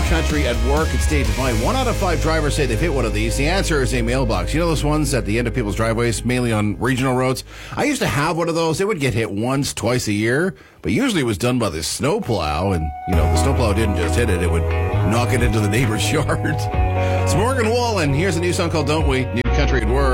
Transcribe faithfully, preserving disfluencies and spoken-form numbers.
Country at work. It's Dave Devine. One out of five drivers say they've hit one of these. The answer is a mailbox. You know those ones at the end of people's driveways, mainly on regional roads? I used to have one of those. It would get hit once, twice a year, but usually it was done by the snowplow, and, you know, the snowplow didn't just hit it. It would knock it into the neighbor's yard. It's Morgan Wallen. Here's a new song called Don't We? New Country at work.